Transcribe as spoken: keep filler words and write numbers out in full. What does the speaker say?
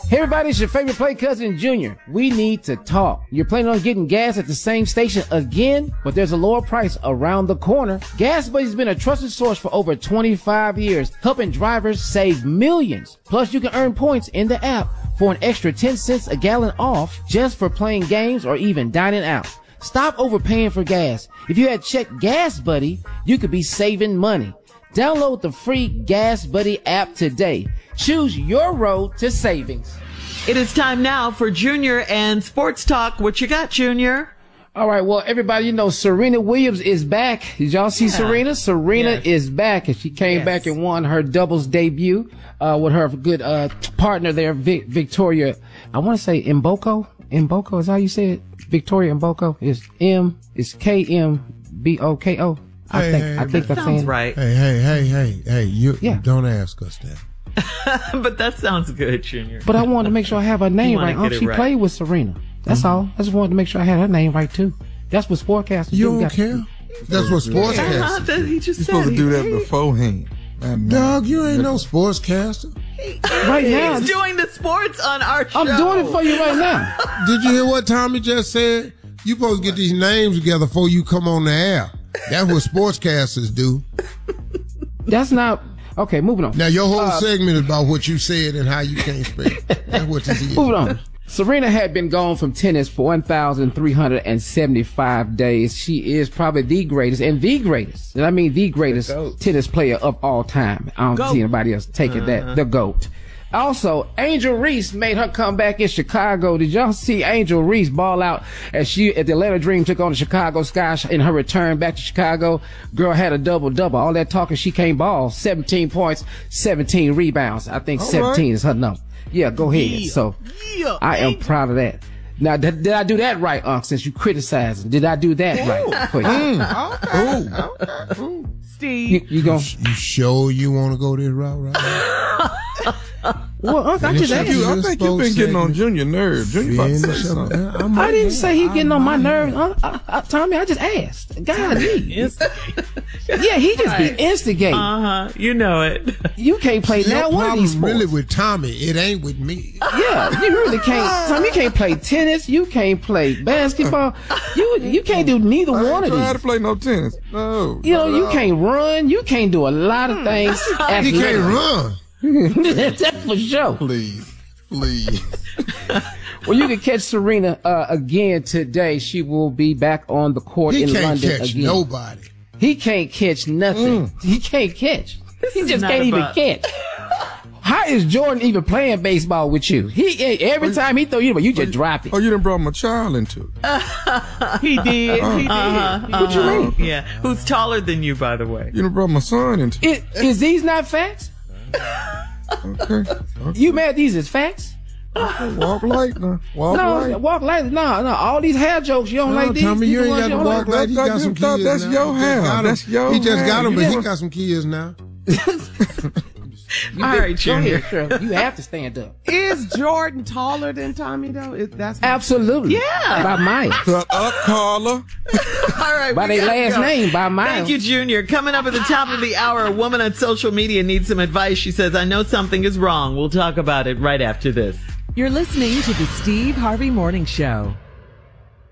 Hey everybody, it's your favorite play cousin Junior. We need to talk. You're planning on getting gas at the same station again, but there's a lower price around the corner. Gas Buddy's been a trusted source for over twenty-five years, helping drivers save millions. Plus, you can earn points in the app for an extra ten cents a gallon off just for playing games or even dining out. Stop overpaying for gas. If you had checked Gas Buddy, you could be saving money. Download the free Gas Buddy app today. Choose your road to savings. It is time now for Junior and Sports Talk. What you got, Junior? All right, well, everybody, you know, Serena Williams is back. Did y'all see yeah. Serena? Serena yes. is back, and she came yes. back and won her doubles debut uh, with her good uh, partner there, Vic- Victoria. I want to say Mboko. Mboko is how you say it. Victoria Mboko is M. It's K M B O K O. I hey, think hey, I think that that's sounds saying right. Hey, hey, hey, hey, hey! You, yeah. you don't ask us that. But that sounds good, Junior. But I wanted to make sure I have her name right. Oh, she right. played with Serena. That's mm-hmm. all. I just wanted to make sure I had her name right too. That's what sportscasters you do. You don't care. That's what sportscasters. Uh, that he just You're said. supposed to do that beforehand. Dog, you ain't no sportscaster. Right now, he's doing the sports on our show. I'm doing it for you right now. Did you hear what Tommy just said? You supposed to get these names together before you come on the air. That's what sportscasters do. That's not okay. Moving on. Now your whole uh, segment is about what you said and how you can't spell. That's what this is. Moving on. Serena had been gone from tennis for one thousand three hundred seventy-five days. She is probably the greatest, and the greatest, and I mean the greatest tennis player of all time. I don't Goat. see anybody else taking uh-huh. that. The GOAT. Also, Angel Reese made her comeback in Chicago. Did y'all see Angel Reese ball out as she at the Atlanta Dream took on the Chicago Sky in her return back to Chicago? Girl had a double-double. All that talking, she can't ball. seventeen points, seventeen rebounds. I think all seventeen right. is her number. Yeah, go ahead. Yeah. So yeah. I am proud of that. Now, did, did I do that right, Unc, since you criticizing? Did I do that Ooh. right? For you? Mm. Okay. Okay. Ooh. Steve. You, you gonna... You sure you want to go this route right now? Well, Unc, I just asked you. you. I think you've been getting on Junior nerves. Junior about to say something. I didn't say he getting on my nerves. Uh, uh, uh, Tommy, I just asked. God, yeah, he just right. be instigating. Uh-huh. You know it. You can't play Your that one of these sports. really with Tommy. It ain't with me. Yeah, you really can't. Tommy, you can't play tennis. You can't play basketball. You you can't do neither I one of these. I these. to play no tennis. No. You know, you all. can't run. You can't do a lot of things. He can't run. That's for sure. Please, please. Well, you can catch Serena uh, again today. She will be back on the court he in can't London catch again. Nobody. He can't catch nothing. Mm. He can't catch. This he just can't about... even catch. How is Jordan even playing baseball with you? He every time he throw you, but you just you, drop it. Oh, you done brought my child into it. Uh, he did. Uh, he did. Uh-huh, what uh-huh. you mean? Yeah. Who's taller than you, by the way? You done brought my son into it. Is, is these not facts? Okay. okay. You mad these is facts? Okay, walk light now. Walk no, light. walk light. No, no. All these hair jokes, you don't no, like these. Tommy, you, you ain't got to walk light. He that, got some that, kids That's now. your hair. That's your He just got them, but you he know. got some kids now. All right, Junior. You have to stand up. Is Jordan taller than Tommy, though? Is, that's Absolutely. Yeah. By miles. Shut up, Carla. All right. By their last go. name, by miles. Thank you, Junior. Coming up at the top of the hour, a woman on social media needs some advice. She says, I know something is wrong. We'll talk about it right after this. You're listening to the Steve Harvey Morning Show.